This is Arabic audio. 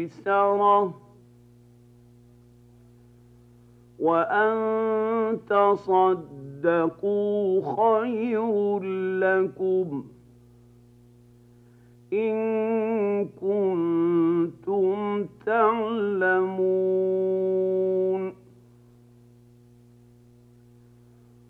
مَيْسَرَةٌ وَأَن تَصَدَّقُوا خَيْرٌ لَّكُمْ إِن كُنتُمْ تَعْلَمُونَ